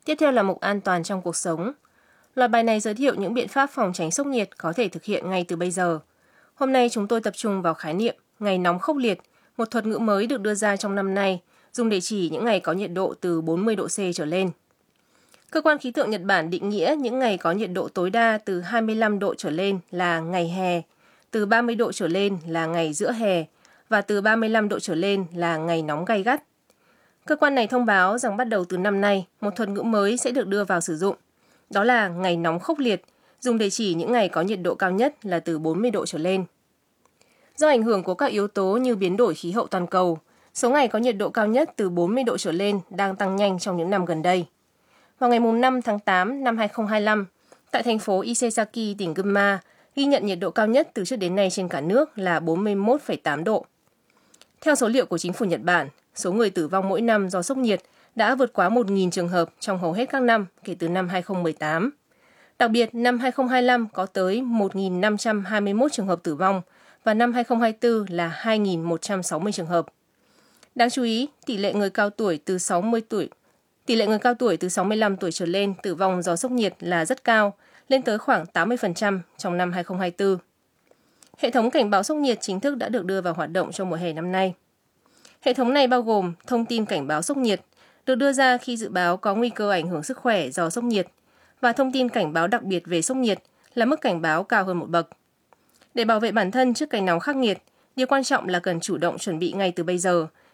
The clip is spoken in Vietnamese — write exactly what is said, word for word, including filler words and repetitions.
Tiếp theo là mục an toàn trong cuộc sống. Loạt bài này giới thiệu những biện pháp phòng tránh sốc nhiệt có thể thực hiện ngay từ bây giờ. Hôm nay chúng tôi tập trung vào khái niệm ngày nóng khốc liệt, một thuật ngữ mới được đưa ra trong năm nay, dùng để chỉ những ngày có nhiệt độ từ bốn mươi độ C trở lên. Cơ quan khí tượng Nhật Bản định nghĩa những ngày có nhiệt độ tối đa từ hai mươi lăm độ trở lên là ngày hè, từ ba mươi độ trở lên là ngày giữa hè và từ ba mươi lăm độ trở lên là ngày nóng gay gắt. Cơ quan này thông báo rằng bắt đầu từ năm nay, một thuật ngữ mới sẽ được đưa vào sử dụng. Đó là ngày nóng khốc liệt, dùng để chỉ những ngày có nhiệt độ cao nhất là từ bốn mươi độ trở lên. Do ảnh hưởng của các yếu tố như biến đổi khí hậu toàn cầu, số ngày có nhiệt độ cao nhất từ bốn mươi độ trở lên đang tăng nhanh trong những năm gần đây. Vào ngày năm tháng tám năm hai không hai lăm, tại thành phố Isesaki, tỉnh Gunma, ghi nhận nhiệt độ cao nhất từ trước đến nay trên cả nước là bốn mươi mốt phẩy tám độ. Theo số liệu của chính phủ Nhật Bản, số người tử vong mỗi năm do sốc nhiệt đã vượt quá một nghìn trường hợp trong hầu hết các năm kể từ năm hai không một tám. Đặc biệt, năm hai không hai lăm có tới một nghìn năm trăm hai mươi mốt trường hợp tử vong và năm hai không hai tư là hai nghìn một trăm sáu mươi trường hợp. Đáng chú ý, tỷ lệ người cao tuổi từ sáu mươi tuổi, tỷ lệ người cao tuổi từ sáu mươi lăm tuổi trở lên tử vong do sốc nhiệt là rất cao, lên tới khoảng tám mươi phần trăm trong năm hai không hai tư. Hệ thống cảnh báo sốc nhiệt chính thức đã được đưa vào hoạt động trong mùa hè năm nay. Hệ thống này bao gồm thông tin cảnh báo sốc nhiệt, được đưa ra khi dự báo có nguy cơ ảnh hưởng sức khỏe do sốc nhiệt, và thông tin cảnh báo đặc biệt về sốc nhiệt là mức cảnh báo cao hơn một bậc. Để bảo vệ bản thân trước cái nóng khắc nghiệt, điều quan trọng là cần chủ động chuẩn bị ngay từ bây giờ,